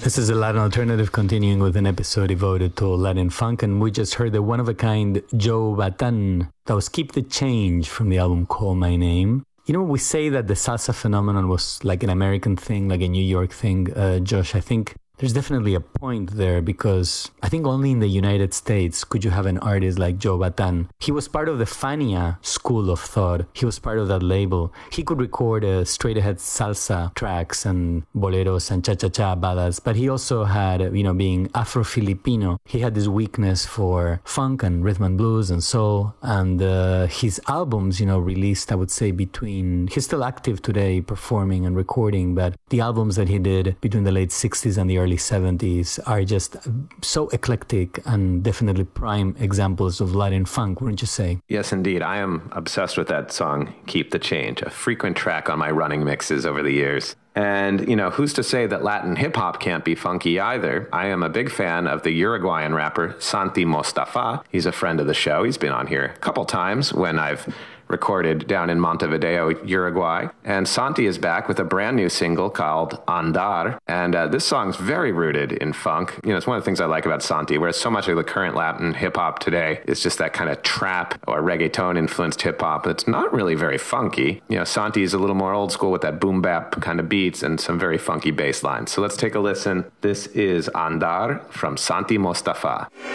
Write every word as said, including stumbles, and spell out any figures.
This is a Latin Alternative, continuing with an episode devoted to Latin funk, and we just heard the one-of-a-kind Joe Bataan. That was Keep the Change from the album Call My Name. You know, we say that the salsa phenomenon was like an American thing, like a New York thing, uh, Josh. I think there's definitely a point there, because I think only in the United States could you have an artist like Joe Bataan. He was part of the Fania school of thought. He was part of that label. He could record uh, straight-ahead salsa tracks and boleros and cha-cha-cha ballads, but he also had, you know, being Afro-Filipino, he had this weakness for funk and rhythm and blues and soul. And uh, his albums, you know, released, I would say, between... He's still active today, performing and recording, but the albums that he did between the late sixties and the early early seventies are just so eclectic and definitely prime examples of Latin funk, wouldn't you say? Yes, indeed. I am obsessed with that song, Keep the Change, a frequent track on my running mixes over the years. And, you know, who's to say that Latin hip-hop can't be funky either? I am a big fan of the Uruguayan rapper Santi Mostafa. He's a friend of the show. He's been on here a couple times when I've recorded down in Montevideo, Uruguay. And Santi is back with a brand new single called Andar. And uh, this song's very rooted in funk. You know, it's one of the things I like about Santi, whereas so much of the current Latin hip-hop today is just that kind of trap or reggaeton-influenced hip-hop that's not really very funky. You know, Santi is a little more old school with that boom-bap kind of beats and some very funky bass lines. So let's take a listen. This is Andar from Santi Mostafa.